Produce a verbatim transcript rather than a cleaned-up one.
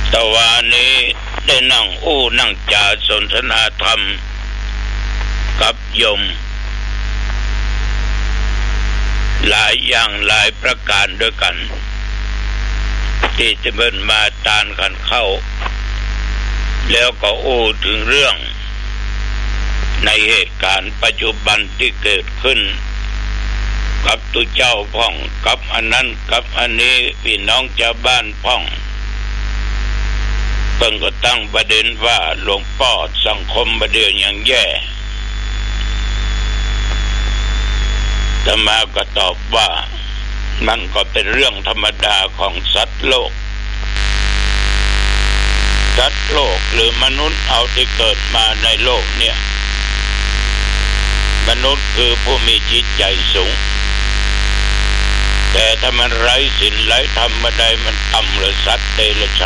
ตะวันนี้ได้นั่งอู้นั่งจาสนทนาธรรมกับโยมหลายอย่างหลายประการด้วยกันที่จะเบิ่นมาตานกันเข้าแล้วก็อู้ถึงเรื่องในเหตุการณ์ปัจจุบันที่เกิดขึ้นกับตุเจ้าพ่องกับอันนั้นกับอันนี้พี่น้องชาวบ้านพ่องเพิ่งก็ตั้งประเด็นว่าหลวงพ่อสังคมประเดี๋ยวอย่างแย่แต่มาก็ตอบว่ามันก็เป็นเรื่องธรรมดาของสัตว์โลกสัตว์โลกหรือมนุษย์เอาที่เกิดมาในโลกเนี่ยมนุษย์คือผู้มีจิตใจสูงแต่ถ้ามันไร้ศีลไร้ธรรมใดมันต่ำหรือสัตว์เดรัจฉ